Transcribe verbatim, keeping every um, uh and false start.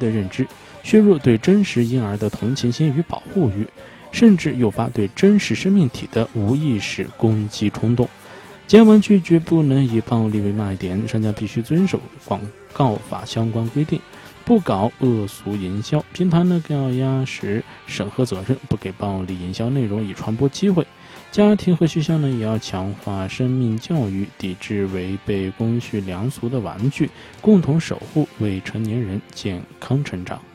的认知，削弱对真实婴儿的同情心与保护欲，甚至诱发对真实生命体的无意识攻击冲动。监玩具绝不能以暴力为卖点，商家必须遵守广告法相关规定，不搞恶俗营销。平台呢更要压实审核责任，不给暴力营销内容以传播机会。家庭和学校呢也要强化生命教育，抵制违背公序良俗的玩具，共同守护未成年人健康成长。